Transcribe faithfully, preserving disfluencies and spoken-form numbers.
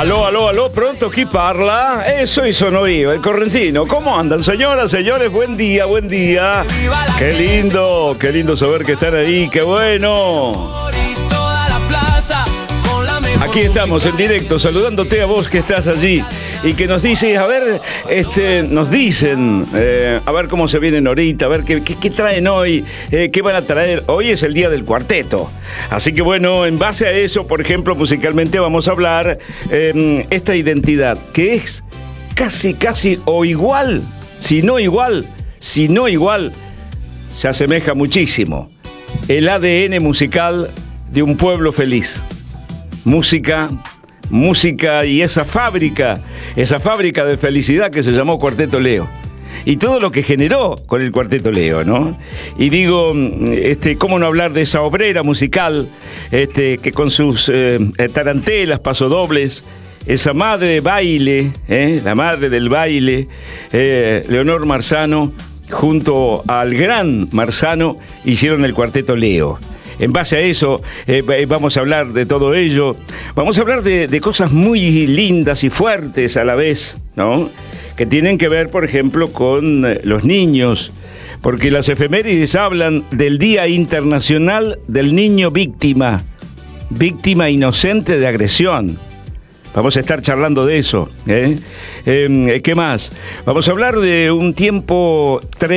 Aló, aló, aló, pronto chi parla? Eh, soy sono io, el correntino. ¿Cómo andan, señoras, señores? Buen día, buen día. Qué lindo, qué lindo saber que están ahí, qué bueno. Aquí estamos en directo, saludándote a vos que estás allí y que nos dices, a ver, este, nos dicen, eh, a ver cómo se vienen ahorita, a ver qué, qué, qué traen hoy, eh, qué van a traer. Hoy es el día del cuarteto. Así que bueno, en base a eso, por ejemplo, musicalmente vamos a hablar eh, esta identidad, que es casi, casi o igual, si no igual, si no igual, se asemeja muchísimo. El A D N musical de un pueblo feliz. Música, música y esa fábrica, esa fábrica de felicidad que se llamó Cuarteto Leo. Y todo lo que generó con el Cuarteto Leo, ¿no? Y digo, este, ¿cómo no hablar de esa obrera musical este, que con sus eh, tarantelas, pasodobles, esa madre baile, eh, la madre del baile, eh, Leonor Marzano, junto al gran Marzano, hicieron el Cuarteto Leo. En base a eso, eh, vamos a hablar de todo ello. Vamos a hablar de, de cosas muy lindas y fuertes a la vez, ¿no? Que tienen que ver, por ejemplo, con eh, los niños. Porque las efemérides hablan del Día Internacional del Niño Víctima. Víctima inocente de agresión. Vamos a estar charlando de eso, ¿eh? Eh, ¿Qué más? Vamos a hablar de un tiempo